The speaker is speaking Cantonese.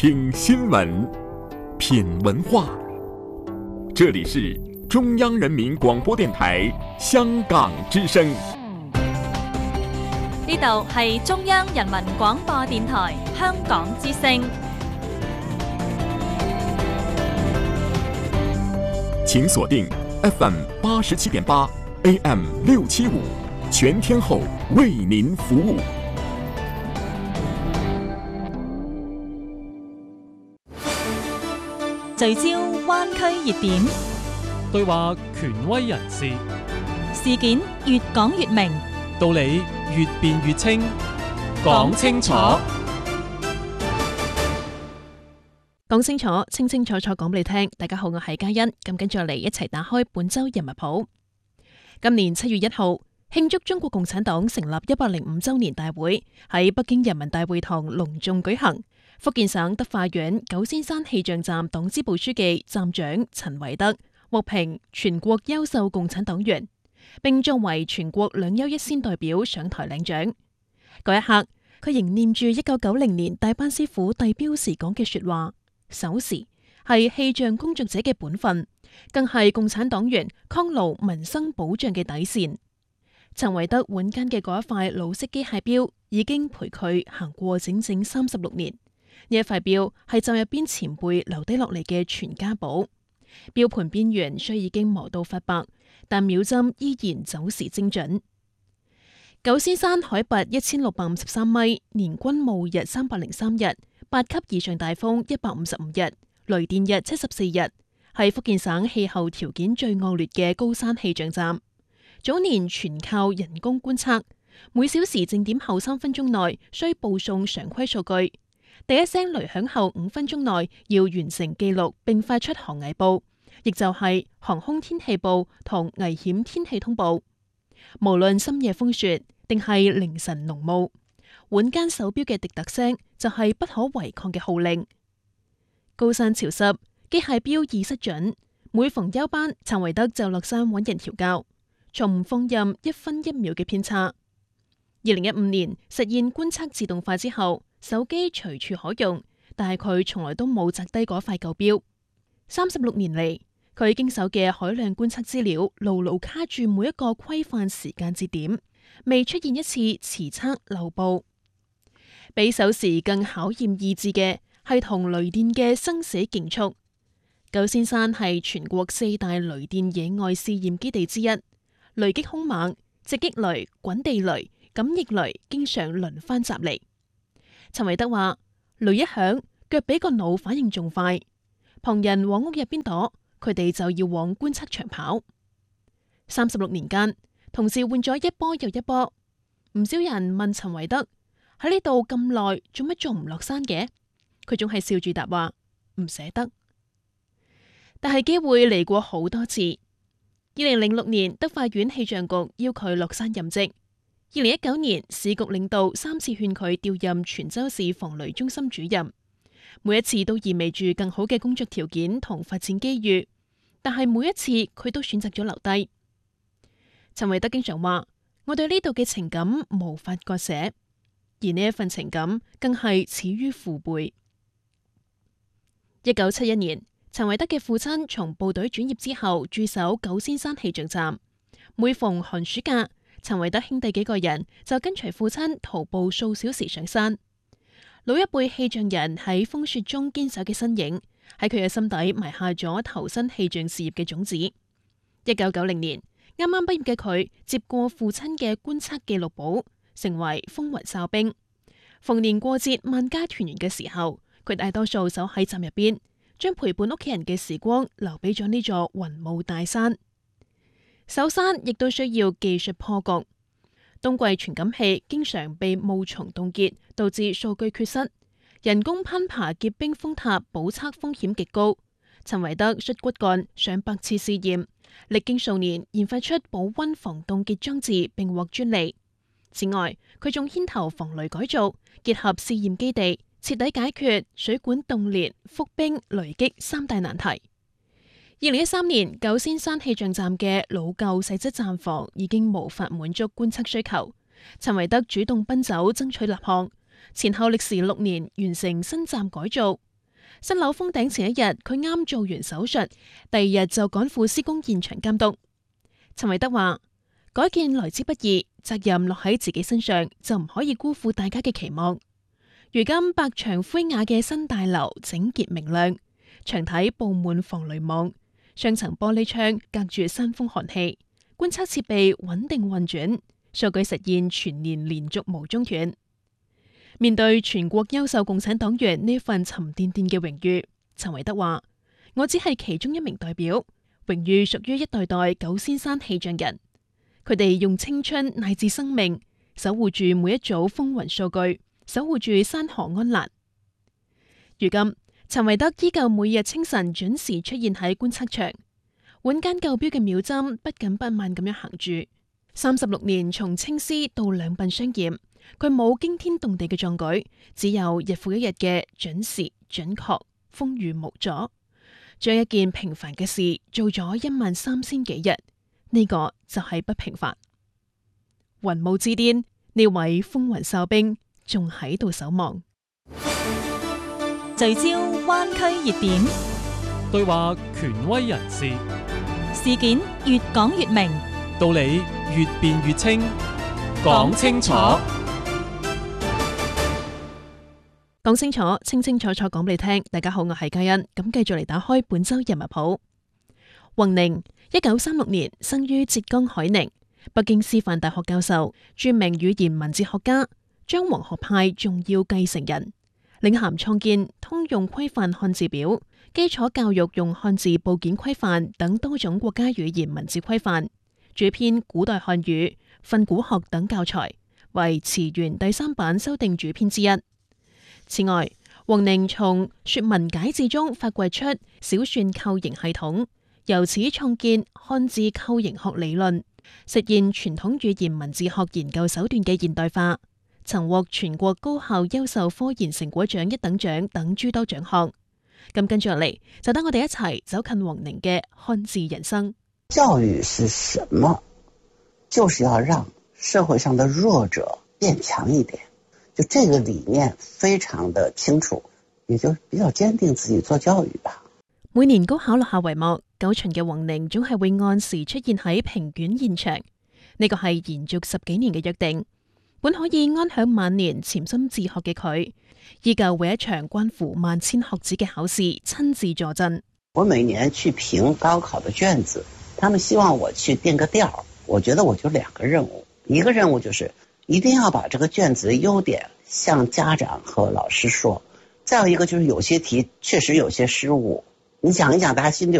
听新聞，品文化。這裡是中央人民廣播電台香港之聲。 呢度係中央人民廣播電台香港之聲。 請鎖定 FM 87.8 AM 675，全天候為您服務。 聚焦灣區熱點， 對話權威人士， 事件越講越明， 道理越辯越清，講清楚， 講清楚，清清楚楚講俾你聽。大家好，我係嘉欣，咁跟住嚟一齊打開本周人物譜。今年7月1號，慶祝中國共產黨成立105周年大會喺北京人民大會堂隆重舉行。福建省德化縣九仙山氣象站黨支部書記站長陳維德獲評全國優秀共產黨員，並作為全國兩優一先代表上台領獎。嗰一刻，佢仍念住1990年大班師傅遞表時講嘅說話：守時係氣象工作者嘅本分，更係共產黨員抗勞民生保障嘅底線。陳維德腕間嘅嗰一塊老式機械表已經陪佢行過整整36年。呢一塊表係站入邊前輩留低落嚟嘅傳家寶，表盤邊緣雖已經磨到發白，但秒針依然走時精準。九仙山海拔1653米，年均霧日303日，8級以上大風155日，雷電日74日，係福建省氣候條件最惡劣嘅高山氣象站。早年全靠人工觀測，每小時正點後3分鐘內需報送常規數據。第一聲雷響後5分鐘內要完成記錄並發出航危報，亦就係航空天氣報同危險天氣通報。無論深夜風雪定係凌晨濃霧，腕間手錶嘅滴答聲就係不可違抗嘅號令。高山潮濕，機械錶易失準，每逢休班，陳維德就落山揾人調校，從唔放任1分1秒嘅偏差。2015年實現觀測自動化之後，手機隨處可用，但係佢從來都冇摘低嗰塊舊錶。36年嚟，佢經手嘅海量觀測資料牢牢卡住每一個規範時間節點，未出現一次遲測漏報。比守時更考驗意志嘅係同雷電嘅生死競速。九仙山係全國4大雷電野外試驗基地之一，雷擊兇猛，直擊雷、滾地雷、感應雷經常輪番襲嚟。陳維德話：雷一響，腳比個腦反應仲快。旁人往屋入邊躲，佢哋就要往觀測場跑。36年間，同時換咗一波又一波。唔少人問陳維德喺呢度咁耐，做乜仲唔落山嘅？佢總係笑住答話：唔捨得。但係機會嚟過好多次。2006年，德化縣氣象局要佢落山任職。2019年，市局領導3次勸佢調任泉州市防雷中心主任，每一次都意味住更好嘅工作條件同發展機遇，但係每一次佢都選擇咗留低。陳維德經常話：我對呢度嘅情感無法割捨，而呢一份情感更係始於父輩。1971年，陳維德嘅父親從部隊轉業之後駐守九仙山氣象站，每逢寒暑假，陳維德兄弟幾個人就跟隨父親徒步數小時上山。老一輩氣象人喺風雪中堅守嘅身影，喺佢嘅心底埋下咗投身氣象事業嘅種子。1990年，啱啱畢業嘅佢接過父親嘅觀測記錄簿，成為風雲哨兵。逢年過節、萬家團圓嘅時候，佢大多數守喺站入邊，將陪伴屋企人嘅時光留俾咗呢座雲霧大山。守山亦都需要技術破局。冬季傳感器經常被霧叢凍結，導致數據缺失。人工攀爬結冰峰塔，補測風險極高。陳維德摔骨幹上百次試驗，歷經數年研發出保溫防凍結裝置，並獲專利。此外，佢仲牽頭防雷改造，結合試驗基地，徹底解決水管凍裂、覆冰、雷擊3大難題。2013年，九仙山氣象站嘅老舊細質站房已經無法滿足觀測需求，陳維德主動奔走爭取立項，前後歷時6年完成新站改造， 新樓封頂前一日，佢啱做完手術，第二日就趕赴施工現場監督。陳維德話：改建來之不易，責任落喺自己身上，就唔可以辜負大家嘅期望。如今白牆灰瓦嘅新大樓整潔明亮，牆體布滿防雷網，雙層玻璃窗隔住山風寒氣，觀測設備穩定運轉，數據實現全年連續無中斷。面對全國優秀共產黨員呢份沉甸甸嘅榮譽，陳維德話：我只係其中一名代表，榮譽屬於一代代九仙山氣象人，佢哋用青春乃至生命守護住每一組風雲數據，守護住山河安籟。如今，陳維德依舊每日清晨準時出現喺觀測場，換間舊標嘅秒針不緊不慢咁樣行住。36年從青絲到兩鬢相染，佢冇驚天動地嘅壯舉，只有日復一日嘅準時準確，風雨無阻，將一件平凡嘅事做咗13000幾日，呢個就係不平凡。雲霧之巔，呢位風雲哨兵仲喺度守望。 聚焦灣區熱點， 對話權威人士， 事件越講越明， 道理越辯越清，講清楚。 講清楚，清清楚楚講俾你聽。大家好，我係嘉欣，咁繼續嚟打開本周人物譜。宏寧1936年生於浙江海寧，北京師範大學教授，著名語言文字學家，張黃學派重要繼承人，領銜創建通用規範漢字表、基礎教育用漢字部件規範等多種國家語言文字規範，主編古代漢語、訓詁學等教材，為詞源第3版修訂主編之一。此外，宏寧從說文解字中發掘出小篆構形系統，由此創建漢字構形學理論，實現傳統語言文字學研究手段嘅現代化，曾獲全國高校優秀科研成果獎1等獎等諸多獎項。咁跟住落嚟，就等我哋一齊走近宏寧嘅漢字人生。 教育是什麼？就是要讓社會上的弱者變強一點。就這個理念非常的清楚，也就比較堅定自己做教育吧。 每年高考落下帷幕，9旬嘅宏寧總係會按時出現喺評卷現場，呢個係延續10幾年嘅約定。本可以安享晚年潛心自學嘅佢，依舊為一場關乎萬千學子嘅考試親自坐鎮。 我每年去評高考的卷子，他們希望我去定個調，我覺得我就2個任務，一個任務就是一定要把這個卷子的優點向家長和老師說，再有一個就是有些題確實有些失誤，你講一講大家心裡